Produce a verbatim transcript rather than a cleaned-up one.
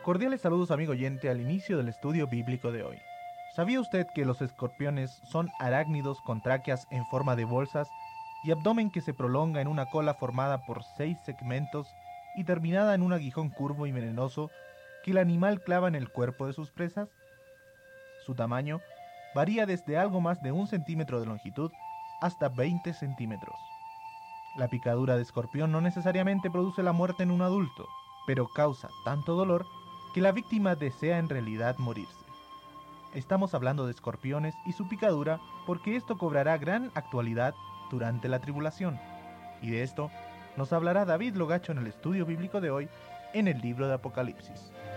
Cordiales saludos, amigo oyente, al inicio del estudio bíblico de hoy. ¿Sabía usted que los escorpiones son arácnidos con tráqueas en forma de bolsas y abdomen que se prolonga en una cola formada por seis segmentos y terminada en un aguijón curvo y venenoso que el animal clava en el cuerpo de sus presas? Su tamaño varía desde algo más de un centímetro de longitud hasta veinte centímetros. La picadura de escorpión no necesariamente produce la muerte en un adulto, pero causa tanto dolor que la víctima desea en realidad morirse. Estamos hablando de escorpiones y su picadura porque esto cobrará gran actualidad durante la tribulación. Y de esto nos hablará David Logacho en el estudio bíblico de hoy en el libro de Apocalipsis.